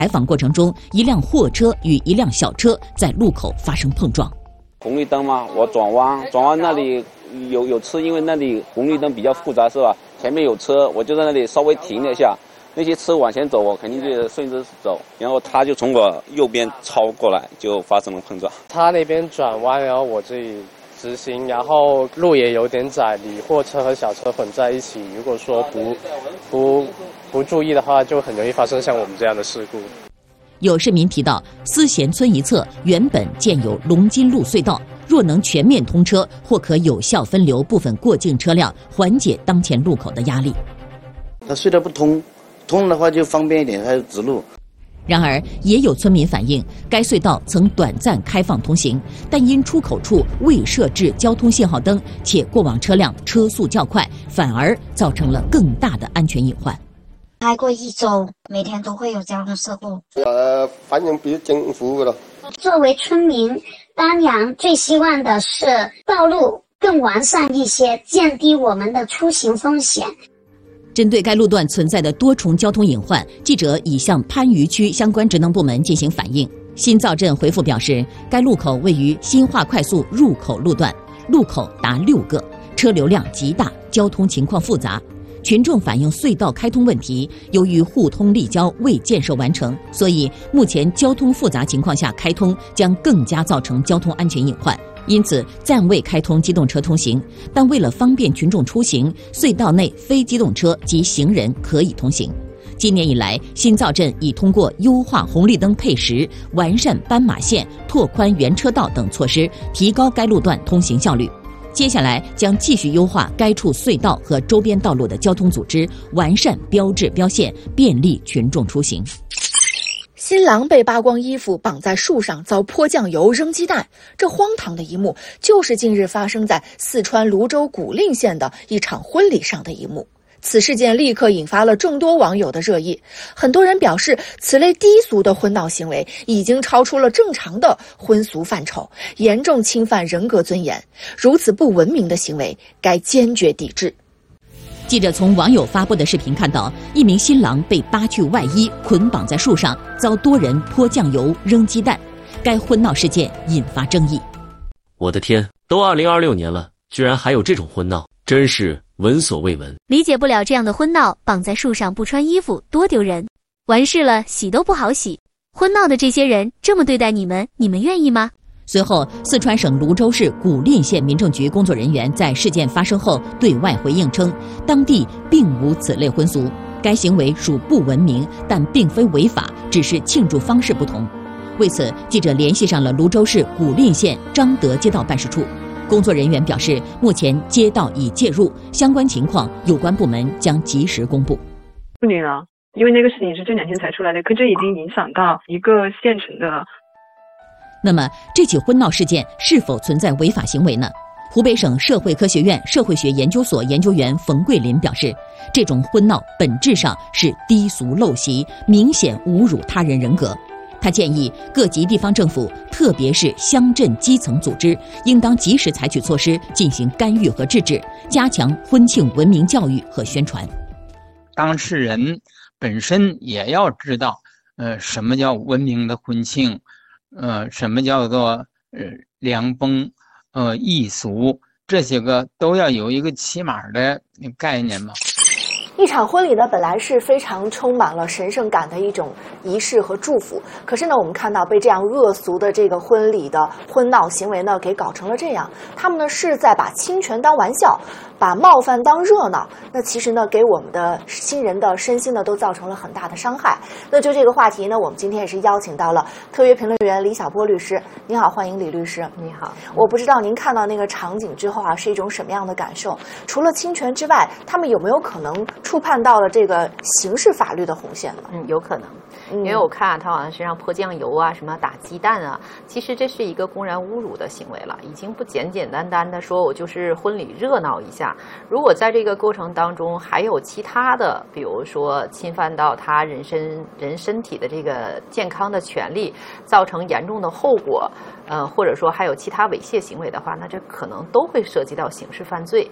采访过程中，一辆货车与一辆小车在路口发生碰撞。 红绿灯嘛，我转弯那里有车，因为那里红绿灯比较复杂是吧？前面有车，我就在那里稍微停了一下，那些车往前走，我肯定就顺着走，然后他就从我右边超过来，就发生了碰撞。 他那边转弯，然后我这里直行，然后路也有点窄，你货车和小车混在一起，如果说不注意的话，就很容易发生像我们这样的事故。 有市民提到，思贤村一侧原本建有龙津路隧道，若能全面通车，或可有效分流部分过境车辆，缓解当前路口的压力。 它隧道不通的话就方便一点，还有直路。 然而，也有村民反映，该隧道曾短暂开放通行，但因出口处未设置交通信号灯，且过往车辆车速较快，反而造成了更大的安全隐患。 开过1周，每天都会有交通事故。 反映给政府了。 作为村民，当然最希望的是道路更完善一些，降低我们的出行风险。 针对该路段存在的多重交通隐患，记者已向番禺区相关职能部门进行反映。新造镇回复表示，该路口位于新化快速入口路段，路口达6个，车流量极大，交通情况复杂。群众反映隧道开通问题，由于互通立交未建设完成，所以目前交通复杂情况下开通将更加造成交通安全隐患，因此暂未开通机动车通行。但为了方便群众出行，隧道内非机动车及行人可以通行。今年以来，新造镇已通过优化红绿灯配时、完善斑马线、拓宽原车道等措施，提高该路段通行效率。接下来将继续优化该处隧道和周边道路的交通组织，完善标志标线，便利群众出行。 新郎被扒光衣服绑在树上遭泼酱油扔鸡蛋，这荒唐的一幕就是近日发生在四川泸州古蔺县的一场婚礼上的一幕。此事件立刻引发了众多网友的热议，很多人表示，此类低俗的婚闹行为已经超出了正常的婚俗范畴，严重侵犯人格尊严，如此不文明的行为该坚决抵制。 记者从网友发布的视频看到，一名新郎被扒去外衣，捆绑在树上，遭多人泼酱油、扔鸡蛋。该婚闹事件引发争议。 我的天，都2026年了，居然还有这种婚闹，真是闻所未闻。 理解不了这样的婚闹，绑在树上不穿衣服，多丢人！完事了，洗都不好洗。婚闹的这些人这么对待你们，你们愿意吗？ 随后，四川省泸州市古蔺县民政局工作人员在事件发生后对外回应称，当地并无此类婚俗，该行为属不文明，但并非违法，只是庆祝方式不同。为此，记者联系上了泸州市古蔺县张德街道办事处，工作人员表示，目前街道已介入，相关情况有关部门将及时公布。 处理了，因为那个事情是这2天才出来的，可这已经影响到一个县城的了。 那么，这起婚闹事件是否存在违法行为呢？湖北省社会科学院社会学研究所研究员冯桂林表示，这种婚闹本质上是低俗陋习，明显侮辱他人人格。他建议各级地方政府，特别是乡镇基层组织，应当及时采取措施进行干预和制止，加强婚庆文明教育和宣传。 当事人本身也要知道，什么叫文明的婚庆，什么叫做良风，艺俗，这些个都要有一个起码的概念嘛。 一场婚礼呢，本来是非常充满了神圣感的一种仪式和祝福，可是呢，我们看到被这样恶俗的这个婚礼的婚闹行为呢，给搞成了这样。他们呢是在把侵权当玩笑，把冒犯当热闹。那其实呢，给我们的新人的身心呢，都造成了很大的伤害。那就这个话题呢，我们今天也是邀请到了特约评论员李晓波律师。你好，欢迎李律师。 你好。 我不知道您看到那个场景之后啊，是一种什么样的感受？除了侵权之外，他们有没有可能触碰到了这个刑事法律的红线呢？ 有可能，因为我看他好像身上泼酱油啊，什么打鸡蛋啊，其实这是一个公然侮辱的行为了，已经不简简单单的说我就是婚礼热闹一下。如果在这个过程当中还有其他的，比如说侵犯到他人身体的这个健康的权利，造成严重的后果，或者说还有其他猥亵行为的话，那这可能都会涉及到刑事犯罪。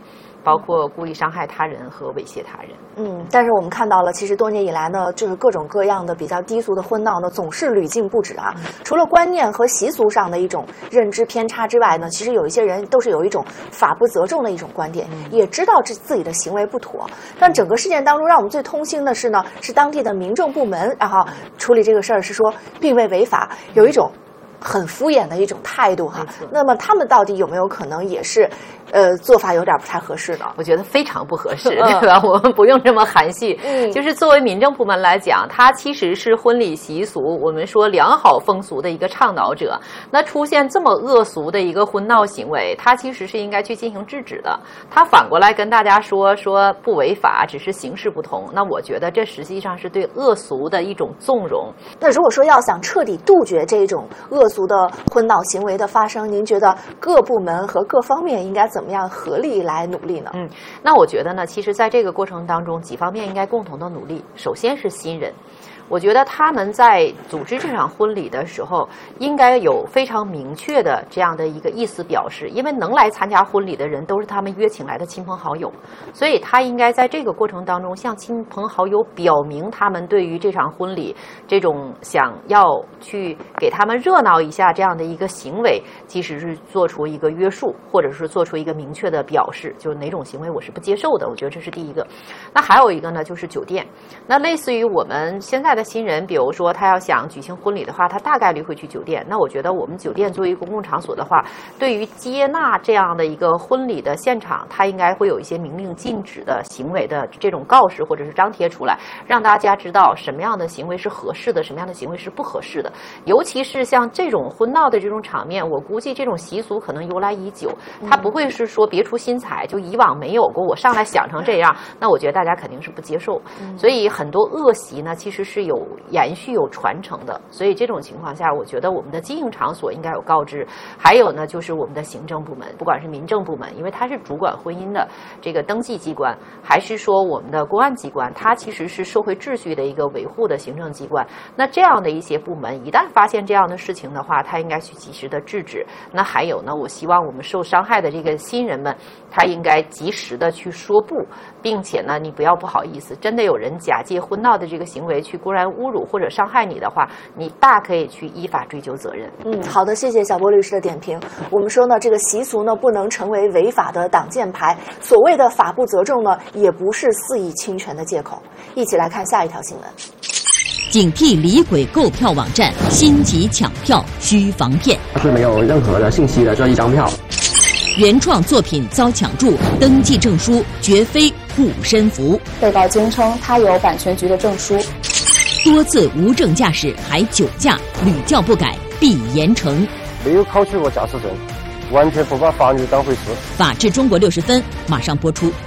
包括故意伤害他人和猥亵他人。 但是我们看到了，其实多年以来呢，就是各种各样的比较低俗的婚闹呢，总是屡禁不止啊。除了观念和习俗上的一种认知偏差之外呢，其实有一些人都是有一种法不责众的一种观点，也知道自己的行为不妥。但整个事件当中，让我们最痛心的是呢，是当地的民政部门，然后处理这个事儿是说并未违法，有一种很敷衍的一种态度哈。那么他们到底有没有可能也是做法有点不太合适呢？ 我觉得非常不合适，对吧？我们不用这么含蓄。就是作为民政部门来讲，它其实是婚礼习俗，我们说良好风俗的一个倡导者。那出现这么恶俗的一个婚闹行为，它其实是应该去进行制止的。它反过来跟大家说不违法，只是形式不同。那我觉得这实际上是对恶俗的一种纵容。 那如果说要想彻底杜绝这种恶俗的婚闹行为的发生，您觉得各部门和各方面应该怎么样合力来努力呢？ 那我觉得呢，其实在这个过程当中，几方面应该共同的努力。首先是新人，我觉得他们在组织这场婚礼的时候，应该有非常明确的这样的一个意思表示，因为能来参加婚礼的人都是他们约请来的亲朋好友，所以他应该在这个过程当中向亲朋好友表明他们对于这场婚礼这种想要去给他们热闹一下这样的一个行为，其实是做出一个约束，或者是做出一个明确的表示，就是哪种行为我是不接受的。我觉得这是第一个。那还有一个呢，就是酒店。那类似于我们现在的新人，比如说他要想举行婚礼的话，他大概率会去酒店。那我觉得我们酒店作为公共场所的话，对于接纳这样的一个婚礼的现场，它应该会有一些明令禁止的行为的这种告示或者是张贴出来，让大家知道什么样的行为是合适的，什么样的行为是不合适的。尤其是像这种婚闹的这种场面，我估计这种习俗可能由来已久，它不会是说别出心裁，就以往没有过，我上来想成这样，那我觉得大家肯定是不接受。所以很多恶习呢，其实是有延续、有传承的。所以这种情况下，我觉得我们的经营场所应该有告知。还有呢，就是我们的行政部门，不管是民政部门，因为它是主管婚姻的这个登记机关，还是说我们的公安机关，它其实是社会秩序的一个维护的行政机关。那这样的一些部门，一旦发现这样的事情的话，它应该去及时的制止。那还有呢，我希望我们受伤害的这个新人们，他应该及时的去说不，并且呢，你不要不好意思，真的有人假借婚闹的这个行为去公然侮辱或者伤害你的话，你大可以去依法追究责任。 好的，谢谢小波律师的点评。我们说呢，这个习俗呢不能成为违法的挡箭牌，所谓的法不责众呢，也不是肆意侵权的借口。一起来看下一条新闻。 警惕离轨购票网站，心急抢票需防骗。 是没有任何的信息的这一张票。 原创作品遭抢注，登记证书绝非护身符。 被告坚称他有版权局的证书。 多次无证驾驶还酒驾，屡教不改必严惩。 没有考取过驾驶证，完全不把法律当回事。 法治中国60分马上播出。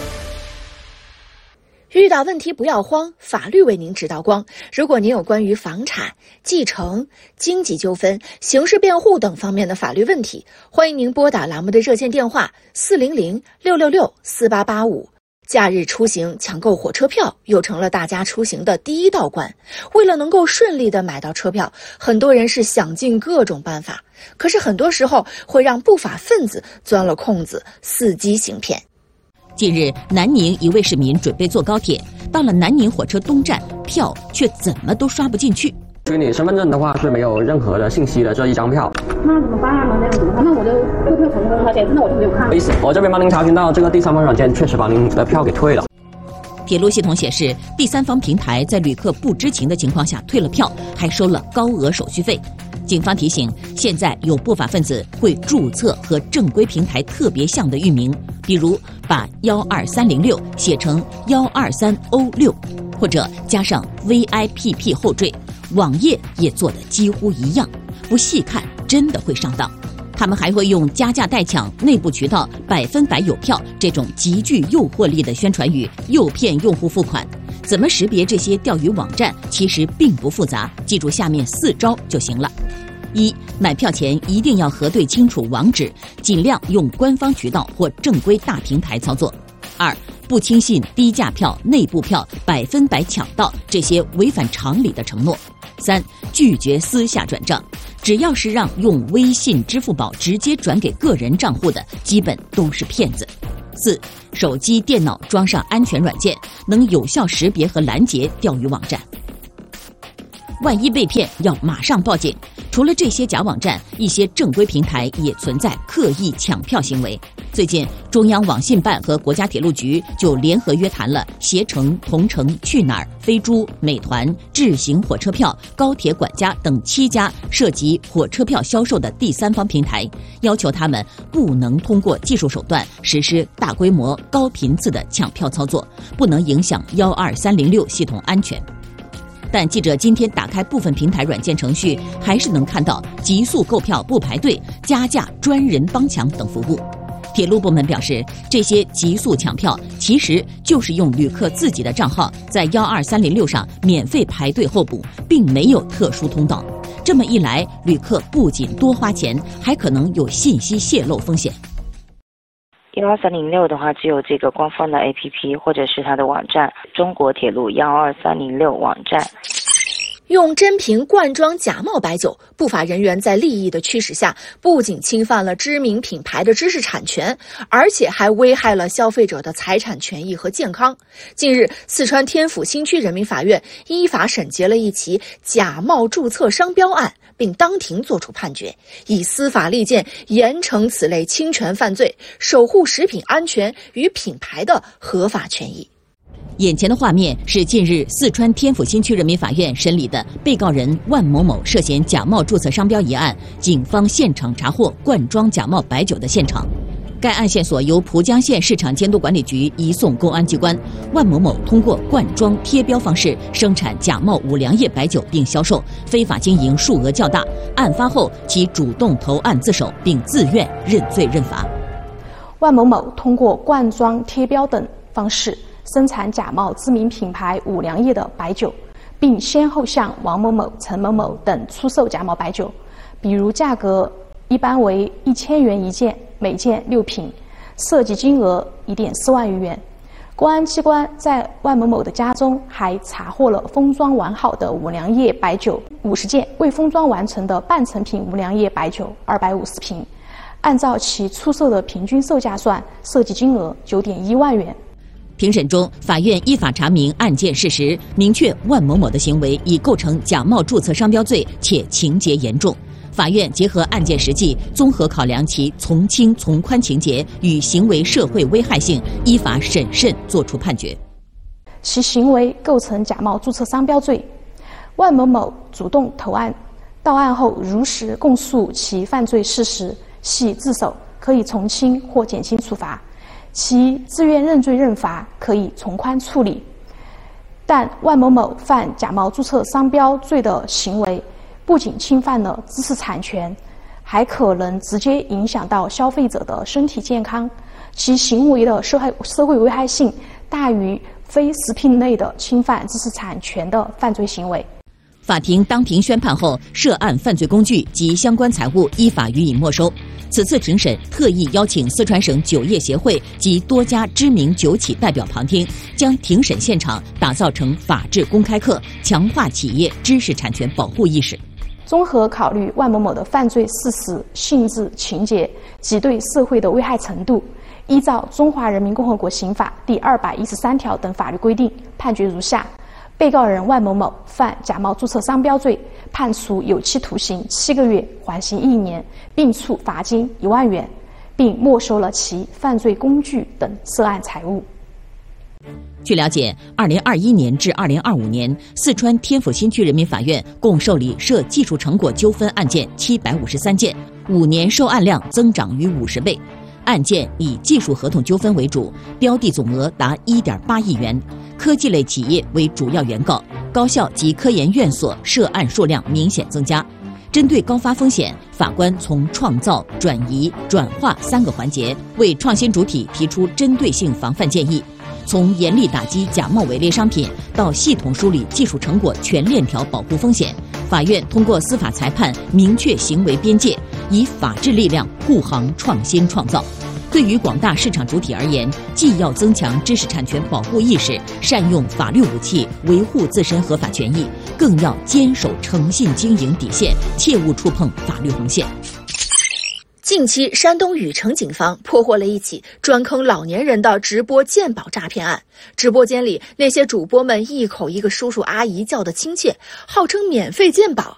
遇到问题不要慌，法律为您指导光。如果您有关于房产、继承、经济纠纷、刑事辩护等方面的法律问题，欢迎您拨打栏目的热线电话400-666-4885。假日出行抢购火车票又成了大家出行的第一道关。为了能够顺利地买到车票，很多人是想尽各种办法，可是很多时候会让不法分子钻了空子，伺机行骗。 近日，南宁一位市民准备坐高铁，到了南宁火车东站，票却怎么都刷不进去。 对你身份证的话是没有任何的信息的这一张票。 那怎么办啊？那样子的话，那我的购票成功了，现在我就没有看。 不好意思，我这边帮您查询到这个第三方软件确实把您的票给退了。 铁路系统显示，第三方平台在旅客不知情的情况下退了票，还收了高额手续费。警方提醒，现在有不法分子会注册和正规平台特别像的域名，比如把12306写成123O6，或者加上 VIPP 后缀，网页也做得几乎一样，不细看真的会上当。他们还会用加价代抢、内部渠道100%有票这种极具诱惑力的宣传语，诱骗用户付款。怎么识别这些钓鱼网站？其实并不复杂，记住下面4招就行了。1. 买票前一定要核对清楚网址，尽量用官方渠道或正规大平台操作。2. 不轻信低价票、内部票、100%抢到这些违反常理的承诺。3. 拒绝私下转账，只要是让用微信、支付宝直接转给个人账户的，基本都是骗子。 4、手机、电脑装上安全软件，能有效识别和拦截钓鱼网站。万一被骗，要马上报警。除了这些假网站，一些正规平台也存在刻意抢票行为。最近，中央网信办和国家铁路局就联合约谈了携程、同程、去哪儿、飞猪、美团、智行火车票、高铁管家等7家涉及火车票销售的第三方平台，要求他们不能通过技术手段实施大规模、高频次的抢票操作，不能影响12306系统安全。但记者今天打开部分平台软件程序，还是能看到极速购票不排队、加价专人帮抢等服务。铁路部门表示，这些极速抢票其实就是用旅客自己的账号在12306上免费排队候补，并没有特殊通道。这么一来，旅客不仅多花钱，还可能有信息泄露风险。 12306的话，只有这个官方的 APP 或者是它的网站，中国铁路12306网站。 用真瓶灌装假冒白酒，不法人员在利益的驱使下，不仅侵犯了知名品牌的知识产权，而且还危害了消费者的财产权益和健康。近日，四川天府新区人民法院依法审结了一起假冒注册商标案，并当庭作出判决，以司法利剑严惩此类侵权犯罪，守护食品安全与品牌的合法权益。 眼前的画面是近日四川天府新区人民法院审理的被告人万某某涉嫌假冒注册商标一案，警方现场查获灌装假冒白酒的现场。该案线索由蒲江县市场监督管理局移送公安机关。万某某通过灌装贴标方式生产假冒五粮液白酒并销售，非法经营数额较大。案发后，其主动投案自首，并自愿认罪认罚。 万某某通过灌装贴标等方式生产假冒知名品牌五粮液的白酒，并先后向王某某、陈某某等出售假冒白酒，比如价格一般为1000元一件，每件6瓶，涉及金额1.4万余元。公安机关在万某某的家中还查获了封装完好的五粮液白酒50件，未封装完成的半成品五粮液白酒250瓶，按照其出售的平均售价算，涉及金额9.1万元。 庭审中，法院依法查明案件事实，明确万某某的行为已构成假冒注册商标罪，且情节严重。法院结合案件实际，综合考量其从轻从宽情节与行为社会危害性，依法审慎作出判决。 其行为构成假冒注册商标罪。万某某主动投案，到案后如实供述其犯罪事实，系自首，可以从轻或减轻处罚。其自愿认罪认罚，可以从宽处理。但万某某犯假冒注册商标罪的行为，不仅侵犯了知识产权，还可能直接影响到消费者的身体健康，其行为的社会危害性大于非食品类的侵犯知识产权的犯罪行为。 法庭当庭宣判后，涉案犯罪工具及相关财物依法予以没收。此次庭审特意邀请四川省酒业协会及多家知名酒企代表旁听，将庭审现场打造成法治公开课，强化企业知识产权保护意识。 综合考虑万某某的犯罪事实、性质、情节及对社会的危害程度，依照《中华人民共和国刑法》第213条等法律规定，判决如下：被告人万某某犯假冒注册商标罪，判处有期徒刑7个月，缓刑1年，并处罚金1万元，并没收了其犯罪工具等涉案财物。 据了解，2021年至2025年，四川天府新区人民法院共受理涉技术成果纠纷案件753件，5年受案量增长逾50倍。案件以技术合同纠纷为主，标的总额达1.8亿元，科技类企业为主要原告，高校及科研院所涉案数量明显增加。针对高发风险，法官从创造、转移、转化3个环节，为创新主体提出针对性防范建议。从严厉打击假冒伪劣商品到系统梳理技术成果全链条保护风险，法院通过司法裁判明确行为边界，以法治力量护航创新创造。对于广大市场主体而言，既要增强知识产权保护意识，善用法律武器维护自身合法权益，更要坚守诚信经营底线，切勿触碰法律红线。 近期，山东禹城警方破获了一起专坑老年人的直播鉴宝诈骗案。直播间里，那些主播们一口一个叔叔阿姨叫得亲切，号称免费鉴宝，